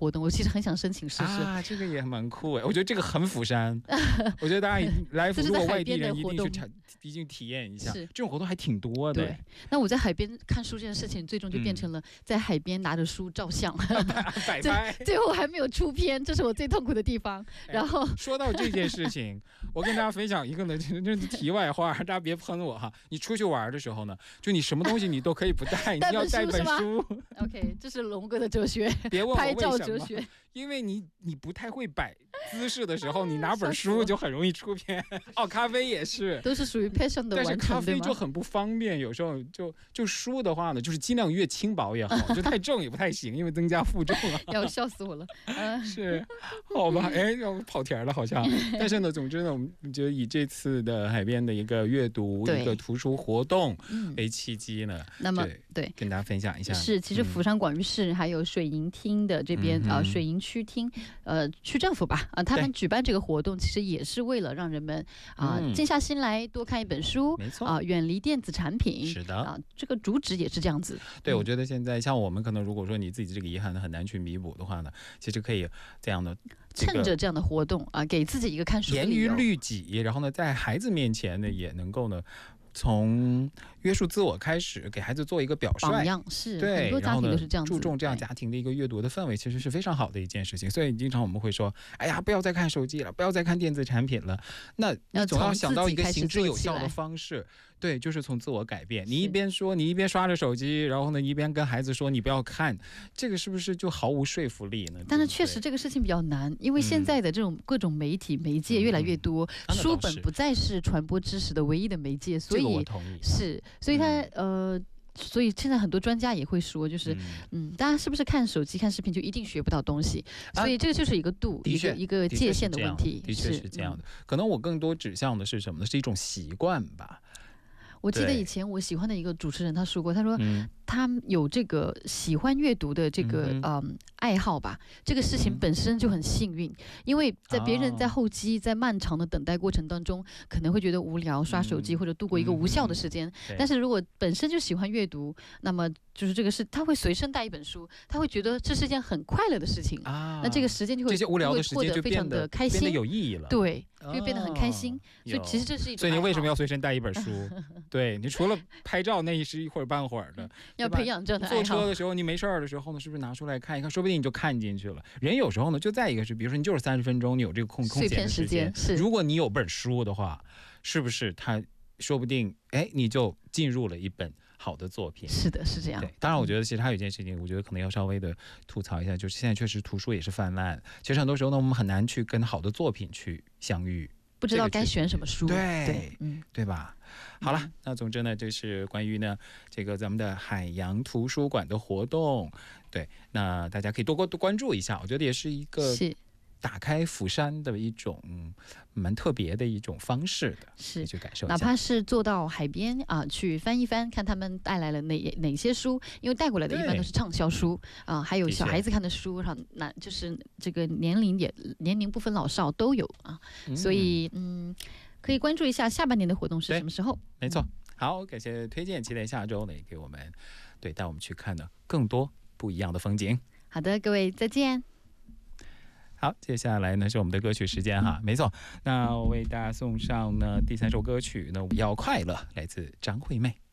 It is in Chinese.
活动，我其实很想申请试试啊，这个也蛮酷哎，我觉得这个很釜山，我觉得大家来如果外地人一定去体验一下，这种活动还挺多的。 对，那我在海边看书这件事情，最终就变成了在海边拿着书照相， 摆拍， 最后还没有出片，这是我最痛苦的地方。然后说到这件事情，我跟大家分享一个呢，这是题外话，大家别喷我哈。你出去玩的时候呢，就你什么东西你都可以不带，你要带本书。 OK， 这是龙哥的哲学， 别问我拍照哲学。 因为你不太会摆姿势的时候，你拿本书就很容易出片。哦，咖啡也是， 都是属于 passion 的完成， 但是咖啡就很不方便，有时候就书的话呢，就是尽量越轻薄越好，就太重也不太行，因为增加负重了。 要笑死我了。 是，好吧，哎，要跑题了好像。但是呢，总之呢，我们就以这次的海边的一个阅读、一个图书活动为契机呢， 那么对， 跟大家分享一下。 是，其实釜山广域市还有水银厅的这边水银区厅，区政府吧，他们举办这个活动，其实也是为了让人们静下心来多看一本书， 没错远离电子产品。 是的， 这个主旨也是这样子。 对，我觉得现在像我们可能如果说你自己这个遗憾很难去弥补的话呢，其实可以这样的。 趁着这样的活动给自己一个看书的理由， 严于律己，然后呢，在孩子面前呢，也能够呢，从约束自我开始，给孩子做一个表率榜样。是， 对， 很多家庭都是这样子， 注重这样家庭的一个阅读的氛围，其实是非常好的一件事情。所以经常我们会说，哎呀，不要再看手机了，不要再看电子产品了。那你总要想到一个行之有效的方式，对，就是从自我改变。你一边说，你一边刷着手机，然后呢，一边跟孩子说你不要看，这个是不是就毫无说服力呢？ 但是确实这个事情比较难，因为现在的这种各种媒体媒介越来越多，书本不再是传播知识的唯一的媒介，所以我同意。 是，所以所以现在很多专家也会说，就是大家是不是看手机看视频就一定学不到东西？所以这个就是一个度，一个界限的问题。 的确是这样的。可能我更多指向的是什么呢？是一种习惯吧。 我记得以前我喜欢的一个主持人他说过，他说他有这个喜欢阅读的这个爱好吧，这个事情本身就很幸运，因为在别人在候机在漫长的等待过程当中可能会觉得无聊，刷手机或者度过一个无效的时间，但是如果本身就喜欢阅读，那么就是这个是他会随身带一本书，他会觉得这是一件很快乐的事情那这个时间就会这些无聊的时间就非常的开心， 变得有意义了， 对，就变得很开心所以其实这是一种爱好。 所以你为什么要随身带一本书？对，你除了拍照那是一会儿半会儿的， 要培养这样的爱好。 坐车的时候你没事儿的时候呢，是不是拿出来看一看，说不定你就看进去了。人有时候呢就在一个是比如说你就是30分钟你有这个空闲的时间，如果你有本书的话，是不是它说不定你就进入了一本好的作品。 是的，是这样。 对，当然我觉得其实还有一件事情，我觉得可能要稍微的吐槽一下，就是现在确实图书也是泛滥，其实很多时候呢我们很难去跟好的作品去相遇， 不知道该选什么书。 对吧？好了，那总之呢就是关于呢这个咱们的海洋图书馆的活动，对，那大家可以多关注一下，我觉得也是一个打开釜山的一种蛮特别的一种方式的， 是去感受一下， 哪怕是坐到海边去翻一翻，看他们带来了哪些书，因为带过来的一般都是畅销书还有小孩子看的书，就是这个年龄不分老少都有所以可以关注一下下半年的活动是什么时候。 没错，好，感谢推荐，期待下周呢也给我们带我们去看呢更多不一样的风景。 好的，各位再见。 好，接下来呢是我们的歌曲时间哈，没错，那我为大家送上呢第3首歌曲呢，要快乐，来自张惠妹。